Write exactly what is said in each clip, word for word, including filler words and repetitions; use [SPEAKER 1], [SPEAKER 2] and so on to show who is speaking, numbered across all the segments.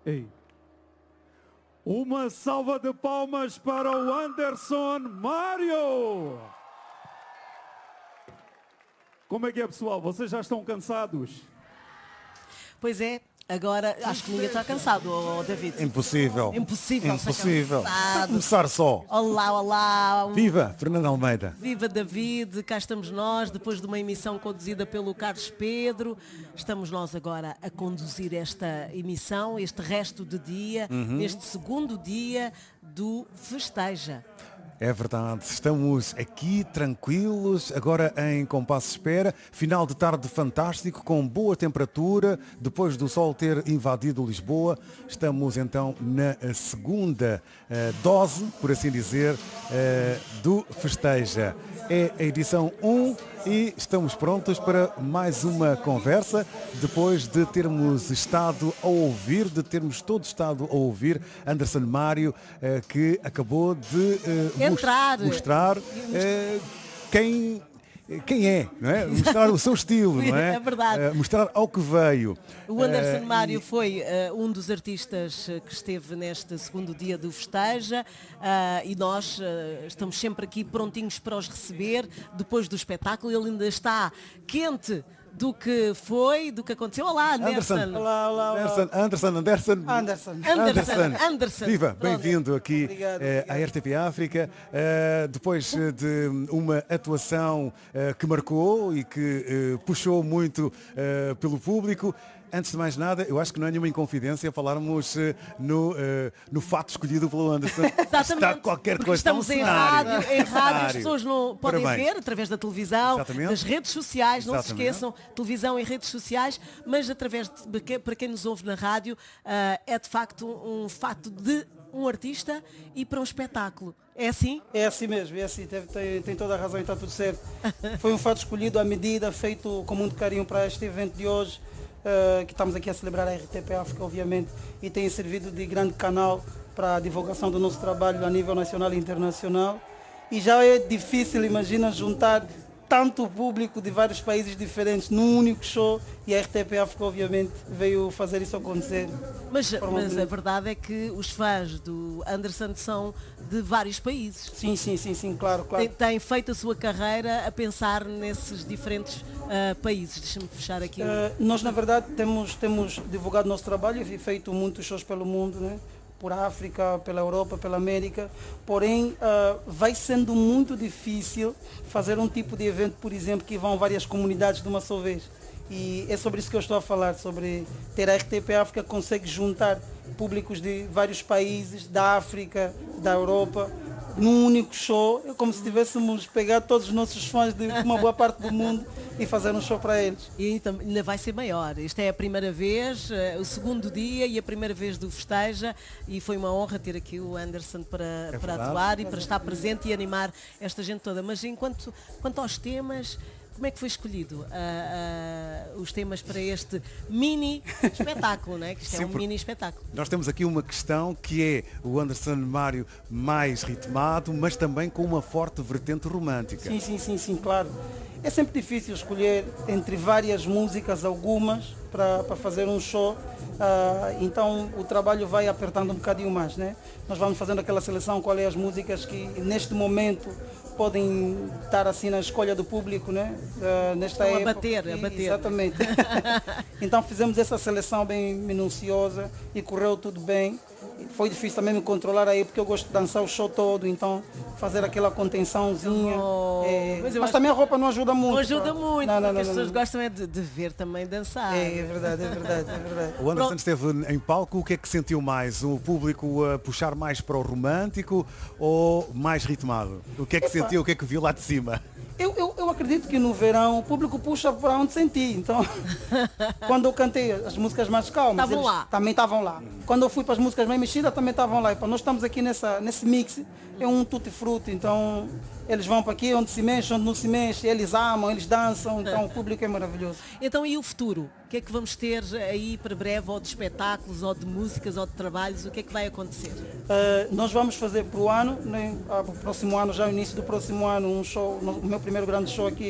[SPEAKER 1] Ei. Uma salva de palmas para o Anderson Mário. Como é que é, pessoal? Vocês já estão cansados?
[SPEAKER 2] Pois é, agora acho que ninguém está cansado, oh, David.
[SPEAKER 3] Impossível.
[SPEAKER 2] Impossível.
[SPEAKER 3] Impossível.
[SPEAKER 2] Para
[SPEAKER 3] começar só.
[SPEAKER 2] Olá, olá.
[SPEAKER 3] Viva, Fernando Almeida.
[SPEAKER 2] Viva David, cá estamos nós, depois de uma emissão conduzida pelo Carlos Pedro. Estamos nós agora a conduzir esta emissão, este resto de dia, uhum. neste segundo dia do Festeja.
[SPEAKER 3] É verdade, estamos aqui tranquilos, agora em compasso de espera, final de tarde fantástico, com boa temperatura, depois do sol ter invadido Lisboa. Estamos então na segunda uh, dose, por assim dizer, uh, do Festeja. É a edição um e estamos prontos para mais uma conversa, depois de termos estado a ouvir, de termos todos estado a ouvir Anderson Mário, eh, que acabou de eh,
[SPEAKER 2] Entrar.
[SPEAKER 3] mostrar eh, quem... Quem é, não é? Mostrar o seu estilo, não é?
[SPEAKER 2] É verdade.
[SPEAKER 3] Uh, mostrar ao que veio.
[SPEAKER 2] O Anderson
[SPEAKER 3] uh,
[SPEAKER 2] Mário
[SPEAKER 3] e...
[SPEAKER 2] foi uh, um dos artistas que esteve neste segundo dia do Festeja uh, e nós uh, estamos sempre aqui prontinhos para os receber depois do espetáculo. Ele ainda está quente do que foi, do que aconteceu. Olá, Anderson.
[SPEAKER 3] Anderson.
[SPEAKER 4] Olá, olá, olá.
[SPEAKER 3] Anderson, Anderson, Anderson.
[SPEAKER 4] Anderson.
[SPEAKER 2] Anderson. Anderson.
[SPEAKER 3] Viva, bem-vindo aqui
[SPEAKER 4] obrigado,
[SPEAKER 3] eh,
[SPEAKER 4] obrigado.
[SPEAKER 3] à R T P África. Eh, depois de uma atuação eh, que marcou e que eh, puxou muito eh, pelo público. Antes de mais nada, eu acho que não é nenhuma inconfidência falarmos uh, no, uh, no fato escolhido pelo Anderson.
[SPEAKER 2] Exatamente.
[SPEAKER 3] Está qualquer
[SPEAKER 2] Porque
[SPEAKER 3] coisa.
[SPEAKER 2] estamos
[SPEAKER 3] está um
[SPEAKER 2] em
[SPEAKER 3] cenário.
[SPEAKER 2] rádio, em rádio as
[SPEAKER 3] Cenário.
[SPEAKER 2] pessoas não podem
[SPEAKER 3] Parabéns.
[SPEAKER 2] ver através da televisão,
[SPEAKER 3] Exatamente.
[SPEAKER 2] das redes sociais, não se
[SPEAKER 3] Exatamente.
[SPEAKER 2] esqueçam, televisão e redes sociais, mas através de, de para quem nos ouve na rádio, uh, é de facto um, um fato de um artista e para um espetáculo. É assim?
[SPEAKER 4] É assim mesmo, é assim, tem, tem, tem toda a razão e está tudo certo. Foi um fato escolhido à medida, feito com muito carinho para este evento de hoje. Uh, que estamos aqui a celebrar a R T P África, obviamente, e tem servido de grande canal para a divulgação do nosso trabalho a nível nacional e internacional. E já é difícil, imagina, juntar tanto público de vários países diferentes num único show, e a R T P África, obviamente, veio fazer isso acontecer.
[SPEAKER 2] Mas, mas a verdade é que os fãs do Anderson são de vários países.
[SPEAKER 4] Sim, sim, sim, sim, claro, claro.
[SPEAKER 2] Tem, tem feito a sua carreira a pensar nesses diferentes uh, países. Deixa-me fechar aqui.
[SPEAKER 4] Uh, nós, na verdade, temos, temos divulgado nosso trabalho e feito muitos shows pelo mundo, né? Por África, pela Europa, pela América. Porém, uh, vai sendo muito difícil fazer um tipo de evento, por exemplo, que vão várias comunidades de uma só vez. E é sobre isso que eu estou a falar, sobre ter a R T P África que consegue juntar públicos de vários países, da África, da Europa, num único show. É como se tivéssemos pegado todos os nossos fãs de uma boa parte do mundo e fazer um show para eles.
[SPEAKER 2] E então, ainda vai ser maior. Esta é a primeira vez, uh, o segundo dia e a primeira vez do Festeja, e foi uma honra ter aqui o Anderson para,
[SPEAKER 3] é
[SPEAKER 2] para atuar e para estar presente e animar esta gente toda. Mas enquanto quanto aos temas, como é que foi escolhido uh, uh, os temas para este mini espetáculo, não é? Que isto
[SPEAKER 3] Sim,
[SPEAKER 2] é um mini espetáculo.
[SPEAKER 3] Nós temos aqui uma questão que é o Anderson Mário mais ritmado, mas também com uma forte vertente romântica.
[SPEAKER 4] Sim, sim, sim, sim, claro. É sempre difícil escolher entre várias músicas, algumas, para, para fazer um show. Uh, então o trabalho vai apertando um bocadinho mais, né? Nós vamos fazendo aquela seleção, qual é as músicas que neste momento podem estar assim na escolha do público, né? Uh, nesta
[SPEAKER 2] Estão
[SPEAKER 4] época.
[SPEAKER 2] a bater, a bater.
[SPEAKER 4] Exatamente. Então fizemos essa seleção bem minuciosa e correu tudo bem. Foi difícil também me controlar aí, porque eu gosto de dançar o show todo, então fazer aquela contençãozinha.
[SPEAKER 2] Oh,
[SPEAKER 4] é...
[SPEAKER 2] mas
[SPEAKER 4] mas
[SPEAKER 2] acho
[SPEAKER 4] também a roupa não ajuda muito.
[SPEAKER 2] Não ajuda
[SPEAKER 4] pá.
[SPEAKER 2] muito,
[SPEAKER 4] não, não,
[SPEAKER 2] porque
[SPEAKER 4] não,
[SPEAKER 2] as
[SPEAKER 4] não,
[SPEAKER 2] pessoas
[SPEAKER 4] não.
[SPEAKER 2] gostam é de, de ver também dançar.
[SPEAKER 4] É, é verdade, é verdade, é verdade.
[SPEAKER 3] O Anderson
[SPEAKER 2] Pronto.
[SPEAKER 3] esteve em palco, o que é que sentiu mais? O público a puxar mais para o romântico ou mais ritmado? O que é que
[SPEAKER 4] Epa.
[SPEAKER 3] sentiu, o que é que viu lá de cima?
[SPEAKER 4] Eu, eu, eu acredito que no verão o público puxa para onde sentir. Então, quando eu cantei as músicas mais calmas,
[SPEAKER 2] Estavam
[SPEAKER 4] eles
[SPEAKER 2] lá.
[SPEAKER 4] também estavam lá. Quando eu fui para as músicas mais mexidas, também estavam lá. E, pá, nós estamos aqui nessa, nesse mix, é um tutti-frutti. Então, eles vão para aqui onde se mexe, onde não se mexe, eles amam, eles dançam. Então, o público é maravilhoso.
[SPEAKER 2] Então e o futuro? O que é que vamos ter aí para breve, ou de espetáculos, ou de músicas, ou de trabalhos? O que é que vai acontecer?
[SPEAKER 4] Uh, nós vamos fazer para o ano, né, ah, para o próximo ano, já no início do próximo ano, um show, no- o meu primeiro grande show aqui,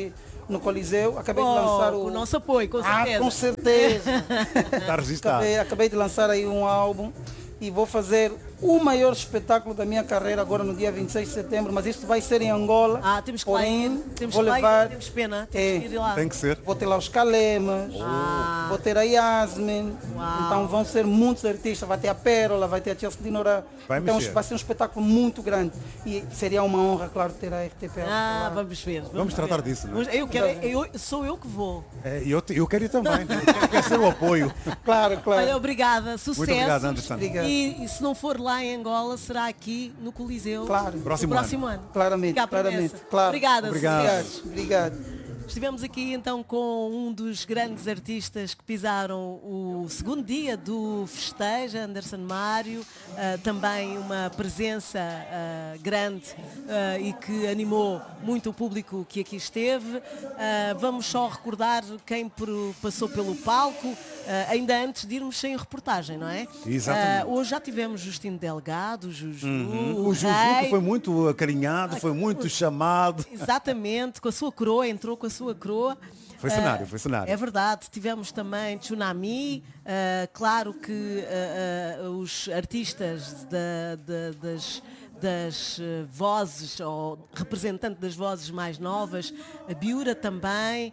[SPEAKER 4] no Coliseu. Acabei
[SPEAKER 2] Oh,
[SPEAKER 4] de lançar o...
[SPEAKER 2] com o nosso apoio, com
[SPEAKER 4] Ah,
[SPEAKER 2] certeza.
[SPEAKER 4] com certeza.
[SPEAKER 3] Está registado.
[SPEAKER 4] acabei, acabei de lançar aí um álbum e vou fazer o maior espetáculo da minha carreira agora no dia vinte e seis de setembro, mas isto vai ser em Angola.
[SPEAKER 2] Ah, temos que lá
[SPEAKER 4] porém,
[SPEAKER 2] ir. Temos
[SPEAKER 4] vou
[SPEAKER 2] que lá
[SPEAKER 4] levar,
[SPEAKER 2] ir. Temos pena.
[SPEAKER 4] É,
[SPEAKER 2] Temos que ir lá.
[SPEAKER 3] Tem que ser.
[SPEAKER 4] vou ter lá os Calemas,
[SPEAKER 2] Ah.
[SPEAKER 4] vou ter a Yasmin,
[SPEAKER 2] Uau.
[SPEAKER 4] então vão ser muitos artistas, vai ter a Pérola, vai ter a Chelsea Dinora,
[SPEAKER 3] Vai
[SPEAKER 4] então
[SPEAKER 3] mexer.
[SPEAKER 4] vai ser um espetáculo muito grande e seria uma honra, claro, ter a R T P.
[SPEAKER 2] Ah,
[SPEAKER 4] lá.
[SPEAKER 2] vamos ver.
[SPEAKER 3] Vamos tratar
[SPEAKER 2] ver.
[SPEAKER 3] disso, não é?
[SPEAKER 2] Vamos- Eu quero, eu, sou eu que vou.
[SPEAKER 3] É, e eu, te- eu quero ir também. Eu quero ser o apoio.
[SPEAKER 4] Claro, claro.
[SPEAKER 2] Olha, obrigada, sucesso.
[SPEAKER 3] Muito obrigado, Anderson.
[SPEAKER 4] Obrigado.
[SPEAKER 2] E, e se não for lá em Angola, será aqui no Coliseu.
[SPEAKER 4] Claro.
[SPEAKER 2] no
[SPEAKER 3] Próximo
[SPEAKER 2] próximo ano.
[SPEAKER 4] Claramente,
[SPEAKER 2] Fica a
[SPEAKER 4] claramente.
[SPEAKER 2] promessa.
[SPEAKER 4] Claro.
[SPEAKER 2] Obrigada,
[SPEAKER 3] Obrigado.
[SPEAKER 2] sucesso.
[SPEAKER 4] Obrigado, obrigado.
[SPEAKER 2] Estivemos aqui então com um dos grandes artistas que pisaram o segundo dia do festejo, Anderson Mário, ah, também uma presença ah, grande ah, e que animou muito o público que aqui esteve. Ah, vamos só recordar quem por- passou pelo palco, ah, ainda antes de irmos sem reportagem, não é?
[SPEAKER 3] Exatamente.
[SPEAKER 2] Ah, hoje já tivemos Justino Delgado, Juju, o
[SPEAKER 3] O Juju
[SPEAKER 2] Rei.
[SPEAKER 3] que foi muito acarinhado, foi muito chamado.
[SPEAKER 2] Exatamente, com a sua coroa, entrou com a sua coroa.
[SPEAKER 3] Foi cenário, foi cenário.
[SPEAKER 2] É verdade, tivemos também Tsunami, ah, claro que ah, ah, os artistas da- da- das, das eh, vozes, ou representante das vozes mais novas, a Biura também,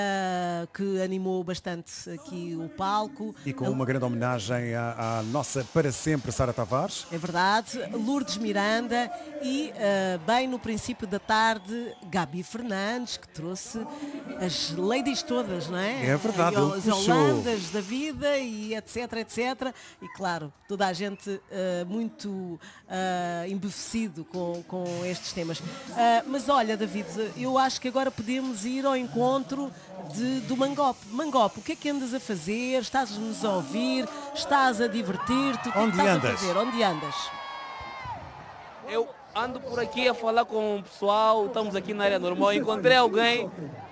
[SPEAKER 2] ah, que animou bastante aqui o palco.
[SPEAKER 3] E com uma grande homenagem à, à nossa para sempre Sara Tavares.
[SPEAKER 2] É verdade, Lourdes Miranda e, ah, bem no princípio da tarde, Gabi Fernandes, que trouxe as ladies todas, não é?
[SPEAKER 3] É verdade,
[SPEAKER 2] E
[SPEAKER 3] ele
[SPEAKER 2] As
[SPEAKER 3] puxou.
[SPEAKER 2] Holandas da vida e etc, etcétera. E claro, toda a gente ah, muito ah, embevecido com, com estes temas. Ah, mas olha, David, eu acho que agora podemos ir ao encontro de, do Mangope. Mangope, o que é que andas a fazer? Estás-nos a ouvir? Estás a divertir-te? O que é que
[SPEAKER 3] Onde
[SPEAKER 2] estás
[SPEAKER 3] andas?
[SPEAKER 2] a fazer? Onde andas?
[SPEAKER 5] Eu ando por aqui a falar com o pessoal, estamos aqui na área normal, encontrei alguém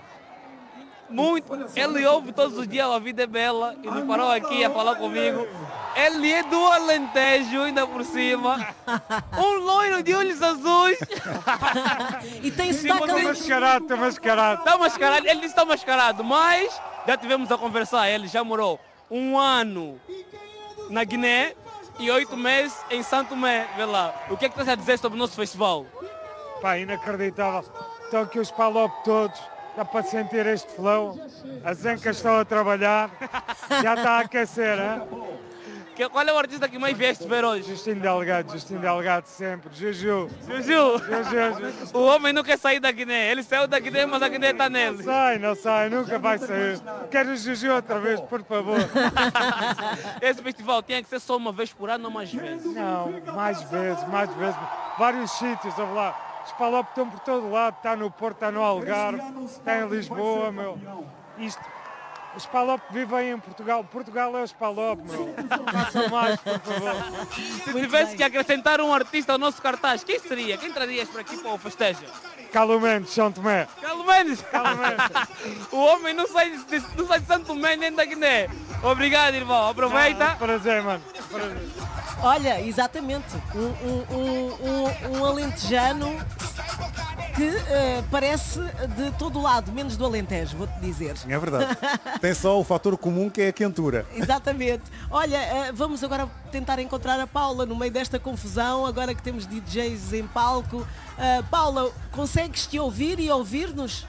[SPEAKER 5] muito, ele ouve todos os dias A Vida é Bela e me parou aqui a falar comigo. Ele é do Alentejo, ainda por cima, um loiro de olhos azuis.
[SPEAKER 2] E tem
[SPEAKER 5] Sim,
[SPEAKER 2] sotaque
[SPEAKER 5] você-
[SPEAKER 2] alentejano.
[SPEAKER 6] Mascarado, está mascarado.
[SPEAKER 5] Está mascarado, ele disse que está mascarado, mas já tivemos a conversar, ele já morou um ano na Guiné e oito meses em Santo Tomé. Vê lá, o que é que estás a dizer sobre o nosso festival?
[SPEAKER 6] Pá, inacreditável. Estão aqui os palop todos. Dá para sentir este flow. As ancas estão a trabalhar. Já está a aquecer, hein?
[SPEAKER 5] Que- Qual é o artista que mais vieste ver hoje?
[SPEAKER 6] Justino Delgado, Justino Delgado sempre. Juju.
[SPEAKER 5] Juju.
[SPEAKER 6] Juju, Juju.
[SPEAKER 5] O homem não quer sair da Guiné, ele saiu da Guiné, mas a Guiné está nele.
[SPEAKER 6] Não sai, não sai, nunca vai sair. Quero o Juju outra vez, por favor.
[SPEAKER 5] Esse festival tinha que ser só uma vez por ano ou mais vezes?
[SPEAKER 6] Não, mais vezes, mais vezes. Vários sítios, vamos lá. Os palop estão por todo lado. Está no Porto, está no Algarve, está em Lisboa, meu. Isto, os palop vivem em Portugal. Portugal é os palop, meu. Façam mais, por favor.
[SPEAKER 5] Se tivesse que acrescentar um artista ao nosso cartaz, quem seria? Quem trarias para aqui para o festejo?
[SPEAKER 6] Calo Mendes, São Tomé.
[SPEAKER 5] Carlos Mendes!
[SPEAKER 6] Carlos Mendes.
[SPEAKER 5] O homem não sai de, não sai de Santo Tomé nem da Guiné. Obrigado, irmão. Aproveita.
[SPEAKER 6] Prazer, mano. Prazer.
[SPEAKER 2] Olha, exatamente, um, um, um, um, um alentejano que eh, parece de todo lado, menos do Alentejo, vou-te dizer.
[SPEAKER 3] É verdade. Tem só o fator comum que é a quentura.
[SPEAKER 2] Exatamente. Olha, eh, vamos agora tentar encontrar a Paula no meio desta confusão, agora que temos D Js em palco. Eh, Paula, consegues-te ouvir e ouvir-nos?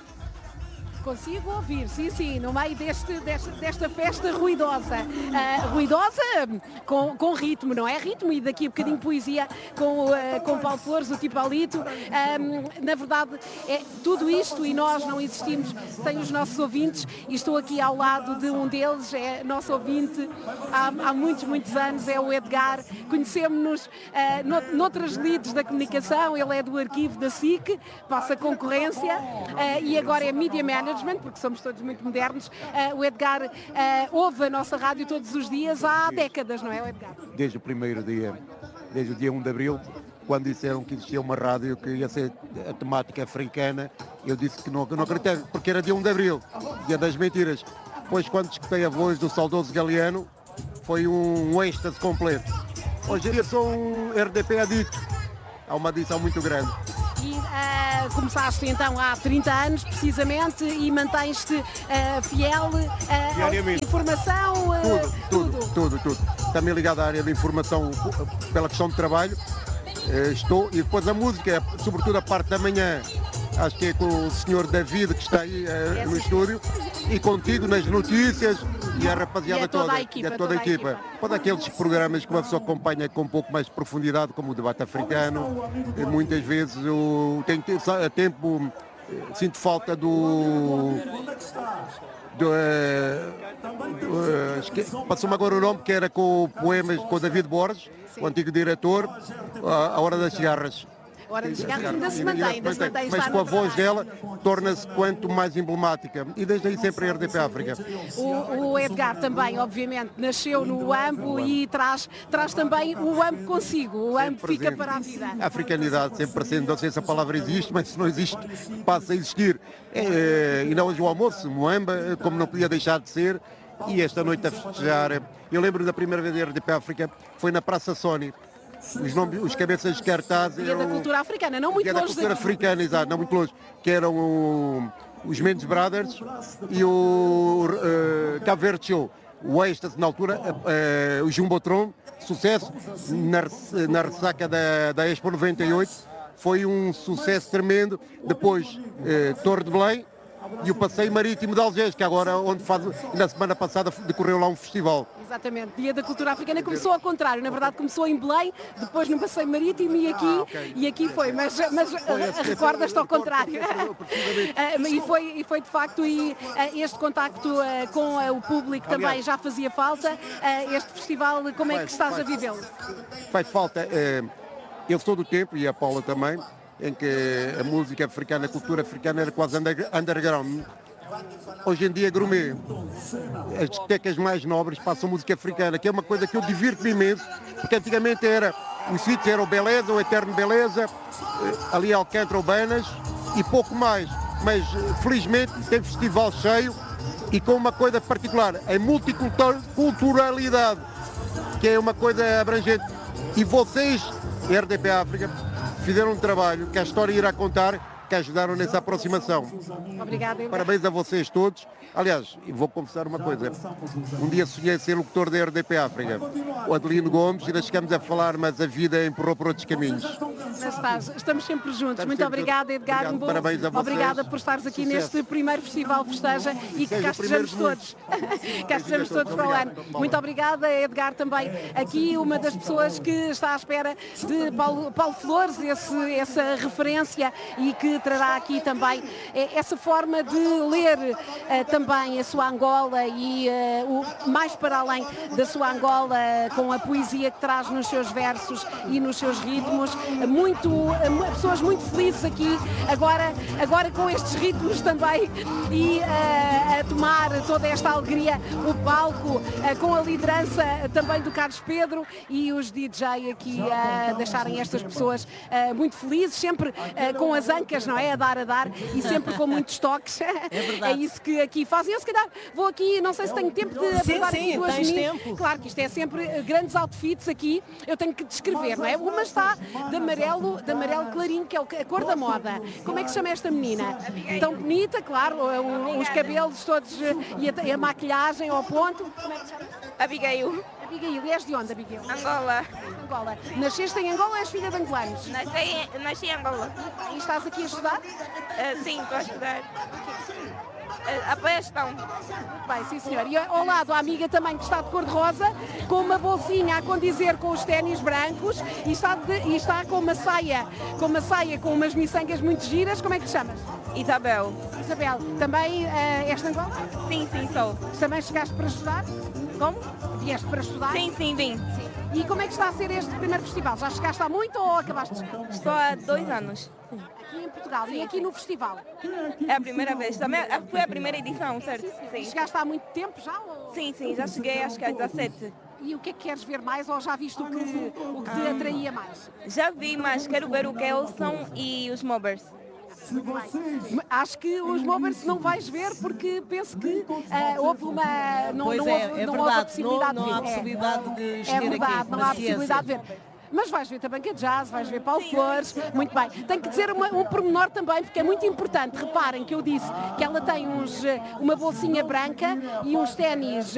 [SPEAKER 7] Consigo ouvir, sim, sim, no meio deste, desta, desta festa ruidosa. Ah, ruidosa com, com ritmo, não é? Ritmo e daqui a bocadinho poesia com, ah, com Paulo Flores, o Tipalito. Ah, na verdade, é tudo isto e nós não existimos sem os nossos ouvintes e estou aqui ao lado de um deles, é nosso ouvinte há, há muitos, muitos anos, é o Edgar. Conhecemos-nos ah, no- noutras lides da comunicação, ele é do arquivo da S I C, passa concorrência ah, e agora é Media Manager, porque somos todos muito modernos. Uh, o Edgar uh, ouve a nossa rádio todos os dias há décadas, não é, o Edgar?
[SPEAKER 8] Desde o primeiro dia, desde o dia um de abril, quando disseram que existia uma rádio que ia ser a temática africana, eu disse que não, que não acreditava, porque era dia um de abril, dia das mentiras. Depois, quando escutei a voz do saudoso Galeano, foi um, um êxtase completo. Hoje em dia sou um R D P adicto, há uma adição muito grande.
[SPEAKER 7] E ah, começaste então há trinta anos, precisamente, e mantens-te ah, fiel ah, à
[SPEAKER 8] Diariamente.
[SPEAKER 7] informação, ah,
[SPEAKER 8] Tudo, tudo, tudo, tudo. Também ligado à área da informação pela questão de trabalho. Eh, Estou, e depois a música, sobretudo a parte da manhã, acho que é com o senhor David que está aí eh, no estúdio, e contigo nas notícias e a rapaziada
[SPEAKER 7] E a toda
[SPEAKER 8] toda.
[SPEAKER 7] a equipa,
[SPEAKER 8] e a toda a
[SPEAKER 7] toda a
[SPEAKER 8] equipa.
[SPEAKER 7] equipa.
[SPEAKER 8] Para aqueles programas que uma pessoa acompanha com um pouco mais de profundidade, como o debate africano, e muitas vezes eu tenho a tempo, eh, sinto falta do. do eh, do, eh, esque- Passou-me agora o nome, que era com poemas com o David Borges, o antigo diretor, a, a Hora das Cigarras.
[SPEAKER 7] A Hora das Cigarras ainda se mantém, ainda se mantém.
[SPEAKER 8] Mas
[SPEAKER 7] está
[SPEAKER 8] com a
[SPEAKER 7] no
[SPEAKER 8] voz
[SPEAKER 7] trabalho.
[SPEAKER 8] dela torna-se quanto mais emblemática. E desde aí sempre a R D P África.
[SPEAKER 7] O, o Edgar também, obviamente, nasceu no UAMBO e traz, traz também o UAMBO consigo. O UAMBO
[SPEAKER 8] Sempre
[SPEAKER 7] fica
[SPEAKER 8] presente.
[SPEAKER 7] para a vida.
[SPEAKER 8] A africanidade sempre presente, não sei se a palavra existe, mas se não existe, passa a existir. É, e não hoje o almoço, Moamba, como não podia deixar de ser, e esta noite a festejar. Eu lembro da primeira vez da R D P África, foi na Praça Sony. Os, nomes, os cabeças de cartaz
[SPEAKER 7] Dia da
[SPEAKER 8] eram...
[SPEAKER 7] cultura africana, não muito
[SPEAKER 8] Dia da
[SPEAKER 7] longe
[SPEAKER 8] cultura
[SPEAKER 7] daqui.
[SPEAKER 8] africana, exato, não muito longe, que eram o- os Mendes Brothers e o uh, Cabo Verde Show. O êxtase na altura, uh, o Jumbotron, sucesso na, rec- na ressaca da, da Expo noventa e oito, foi um sucesso tremendo. Depois, uh, Torre de Belém e o Passeio Marítimo de Algés, que agora onde faz, na semana passada decorreu lá um festival.
[SPEAKER 7] Exatamente, Dia da Cultura Africana começou ao contrário, na verdade começou em Belém, depois no Passeio Marítimo e aqui,
[SPEAKER 8] Ah, ok.
[SPEAKER 7] e aqui foi, mas, mas ah, recordas-te ao contrário. Ah, e, foi, e foi de facto e, ah, este contacto ah, com ah, o público também
[SPEAKER 8] Aliás,
[SPEAKER 7] já fazia falta. Ah, este festival, como é que
[SPEAKER 8] faz,
[SPEAKER 7] estás a
[SPEAKER 8] faz.
[SPEAKER 7] vivê-lo?
[SPEAKER 8] Faz falta, eh, eu sou do tempo, e a Paula também, em que a música africana, a cultura africana era quase under- underground. Hoje em dia é gourmet. As discotecas mais nobres passam música africana, que é uma coisa que eu divirto-me imenso, porque antigamente era, os sítios eram Beleza, o Eterno Beleza, eh, ali Alcântara, Ubanas e pouco mais. Mas eh, felizmente tem festival cheio e com uma coisa particular, a multiculturalidade, que é uma coisa abrangente. E vocês, R D P África, fizeram um trabalho que a história irá contar, que ajudaram nessa aproximação.
[SPEAKER 7] Obrigada. Edgar.
[SPEAKER 8] Parabéns a vocês todos. Aliás, e vou confessar uma coisa. Um dia sonhei ser locutor da R D P África. O Adelino Gomes, ainda chegamos a falar, mas a vida empurrou por outros caminhos.
[SPEAKER 7] Mas estás, estamos sempre juntos.
[SPEAKER 8] Estamos
[SPEAKER 7] Muito
[SPEAKER 8] sempre
[SPEAKER 7] obrigada,
[SPEAKER 8] juntos.
[SPEAKER 7] Edgar.
[SPEAKER 8] Obrigado,
[SPEAKER 7] Um bom-
[SPEAKER 8] parabéns a vocês.
[SPEAKER 7] Obrigada por estares aqui
[SPEAKER 8] Sucesso.
[SPEAKER 7] neste primeiro Festival Festeja e que
[SPEAKER 8] seja
[SPEAKER 7] cá
[SPEAKER 8] o primeiro
[SPEAKER 7] estejamos
[SPEAKER 8] de
[SPEAKER 7] todos. cá estejamos todos para o ano.
[SPEAKER 8] Obrigado.
[SPEAKER 7] Muito obrigada, Edgar, também. Aqui uma das pessoas que está à espera de Paulo, Paulo Flores, esse, essa referência e que trará aqui também eh, essa forma de ler eh, também a sua Angola e eh, o, mais para além da sua Angola, eh, com a poesia que traz nos seus versos e nos seus ritmos. Muito, eh, pessoas muito felizes aqui, agora, agora com estes ritmos também e eh, a tomar toda esta alegria, o palco, eh, com a liderança também do Carlos Pedro e os D J aqui a deixarem estas pessoas eh, muito felizes, sempre eh, com as ancas, não é? A dar, a dar e sempre com muitos toques. É
[SPEAKER 2] verdade.
[SPEAKER 7] isso que aqui fazem. Eu se calhar vou aqui, não sei se tenho tempo de
[SPEAKER 2] Sim,
[SPEAKER 7] abordar
[SPEAKER 2] sim,
[SPEAKER 7] aqui duas
[SPEAKER 2] tens
[SPEAKER 7] meninas.
[SPEAKER 2] tempo.
[SPEAKER 7] Claro que isto é sempre eh, grandes outfits aqui, eu tenho que descrever, não é? Uma está de amarelo, de amarelo clarinho, que é o- a cor da moda. Como é que se chama esta menina? Tão bonita, claro, o- os cabelos todos eh, e a, e a maquilhagem ao ponto. Como é que se chama?
[SPEAKER 9] Abigail,
[SPEAKER 7] Abigail, e és de onde, Abigail?
[SPEAKER 9] Angola.
[SPEAKER 7] Angola. Nasceste em Angola ou és filha de angolanos?
[SPEAKER 9] Nasci, em- nasci em Angola.
[SPEAKER 7] E estás aqui a estudar?
[SPEAKER 9] Eh, sim, estou a estudar. Uh, apoio a gestão.
[SPEAKER 7] Muito bem, sim senhor. E ao lado a amiga também que está de cor-de-rosa, com uma bolsinha a condizer com os ténis brancos e está, de- e está com uma saia, com uma saia com umas miçangas muito giras. Como é que te chamas?
[SPEAKER 9] Isabel.
[SPEAKER 7] Isabel, também uh, és de Angola?
[SPEAKER 9] Sim, sim, sou.
[SPEAKER 7] Também chegaste para estudar?
[SPEAKER 9] Como?
[SPEAKER 7] Vieste para estudar?
[SPEAKER 9] Sim, sim, vim.
[SPEAKER 7] E como é que está a ser este primeiro festival? Já chegaste há muito ou acabaste de chegar?
[SPEAKER 9] Estou há dois anos.
[SPEAKER 7] Aqui em Portugal e aqui no festival?
[SPEAKER 9] É a primeira vez. Também ah, foi a primeira edição, certo? Sim.
[SPEAKER 7] Chegaste há muito tempo já? Ou...
[SPEAKER 9] Sim, sim, já cheguei acho que às dezassete.
[SPEAKER 7] E o que é que queres ver mais ou já viste o que, o que te atraía mais?
[SPEAKER 9] Já vi, mas quero ver o Kelson e os Mobbers.
[SPEAKER 7] Acho que os Mobbers não vais ver porque penso que ah, houve uma. Não,
[SPEAKER 2] Pois
[SPEAKER 7] não
[SPEAKER 2] é,
[SPEAKER 7] houve,
[SPEAKER 2] é
[SPEAKER 7] não houve a
[SPEAKER 2] verdade,
[SPEAKER 7] possibilidade
[SPEAKER 2] não-
[SPEAKER 7] de
[SPEAKER 2] não
[SPEAKER 7] ver.
[SPEAKER 2] há possibilidade de
[SPEAKER 7] é
[SPEAKER 2] os ter
[SPEAKER 7] verdade,
[SPEAKER 2] aqui,
[SPEAKER 7] não há
[SPEAKER 2] paciência.
[SPEAKER 7] possibilidade de ver. Mas vais ver também que é jazz, vais ver Paulo Flores, muito bem. Tenho que dizer uma, um pormenor também, porque é muito importante. Reparem que eu disse que ela tem uns, uma bolsinha branca e uns ténis